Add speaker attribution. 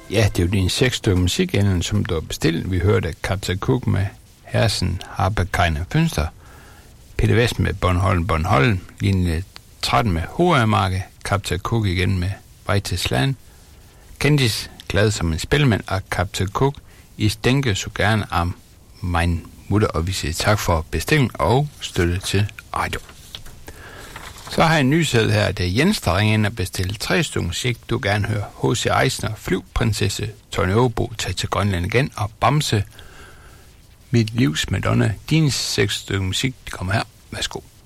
Speaker 1: Ja, det er jo din 6 stykke musik, som du har bestilt. Vi hørte Kaptajn Cook med Hersen, Harpe, Keine Fønster, Peter Vest med Bornholm, linje 13 med Hovedmarke, Kaptajn Cook igen med Vej til Slan, Kendis, Glad som en spilmand, og Kaptajn Cook, I stænke så gerne om min mutter, og vi siger tak for bestilling og støtte til radio. Så har jeg en ny sæd her. Det er Jens, der ringer ind og bestiller 3 stykker musik. Du gerne høre H.C. Eisner, Flyvprinsesse, Tony Åbo, Tag til Grønland igen, og Bamse, Mit livs Madonna. Din 6 stykker musik, de kommer her. Værsgo.